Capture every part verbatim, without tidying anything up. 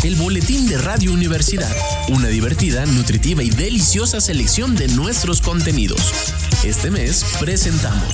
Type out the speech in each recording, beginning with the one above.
el boletín de Radio Universidad, una divertida, nutritiva y deliciosa selección de nuestros contenidos. Este mes presentamos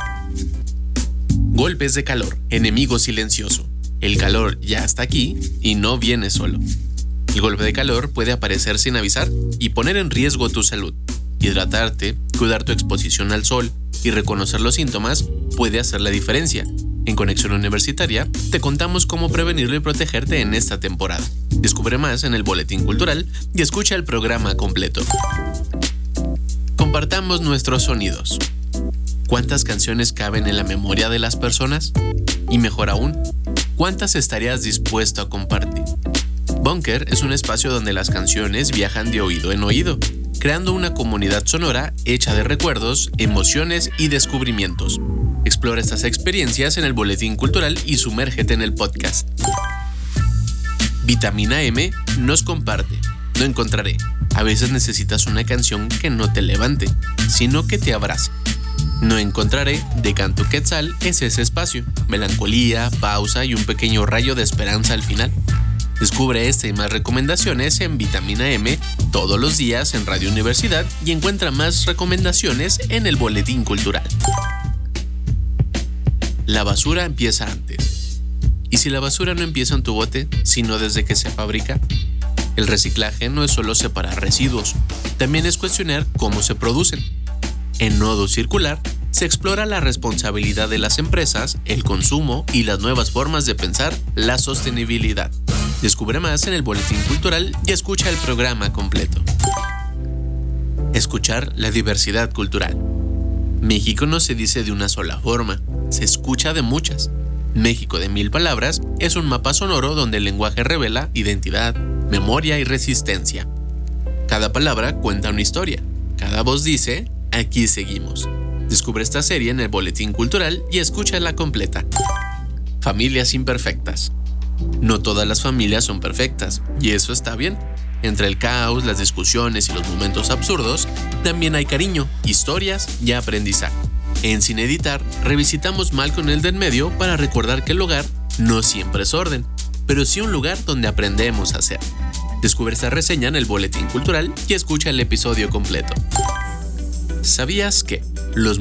Golpes de calor, enemigo silencioso. El calor ya está aquí y no viene solo. El golpe de calor puede aparecer sin avisar y poner en riesgo tu salud. Hidratarte, cuidar tu exposición al sol y reconocer los síntomas puede hacer la diferencia. En Conexión Universitaria te contamos cómo prevenirlo y protegerte en esta temporada. Descubre más en el Boletín Cultural y escucha el programa completo. Compartamos nuestros sonidos. ¿Cuántas canciones caben en la memoria de las personas? Y mejor aún, ¿cuántas estarías dispuesto a compartir? Bunker es un espacio donde las canciones viajan de oído en oído, creando una comunidad sonora hecha de recuerdos, emociones y descubrimientos. Explora estas experiencias en el Boletín Cultural y sumérgete en el podcast. Vitamina M nos comparte. No encontraré. A veces necesitas una canción que no te levante, sino que te abrace. No encontraré de Canto Quetzal es ese espacio, melancolía, pausa y un pequeño rayo de esperanza al final. Descubre esta y más recomendaciones en Vitamina M todos los días en Radio Universidad y encuentra más recomendaciones en el Boletín Cultural. La basura empieza antes. ¿Y si la basura no empieza en tu bote, sino desde que se fabrica? El reciclaje no es solo separar residuos, también es cuestionar cómo se producen. En Nodo Circular se explora la responsabilidad de las empresas, el consumo y las nuevas formas de pensar la sostenibilidad. Descubre más en el Boletín Cultural y escucha el programa completo. Escuchar la diversidad cultural. México no se dice de una sola forma, se escucha de muchas. México de mil palabras es un mapa sonoro donde el lenguaje revela identidad, memoria y resistencia. Cada palabra cuenta una historia, cada voz dice, aquí seguimos. Descubre esta serie en el Boletín Cultural y escúchala completa. Familias imperfectas. No todas las familias son perfectas, y eso está bien. Entre el caos, las discusiones y los momentos absurdos, también hay cariño, historias y aprendizaje. En Sin Editar, revisitamos Malcolm el del medio para recordar que el hogar no siempre es orden, pero sí un lugar donde aprendemos a ser. Descubre esta reseña en el Boletín Cultural y escucha el episodio completo. ¿Sabías que los